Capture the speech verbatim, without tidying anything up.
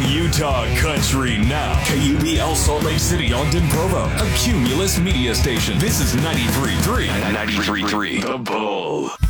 Utah country now. K U B L Salt Lake City, Ogden, Provo. A Cumulus media station. This is ninety-three point three. ninety-three point three. The Bull.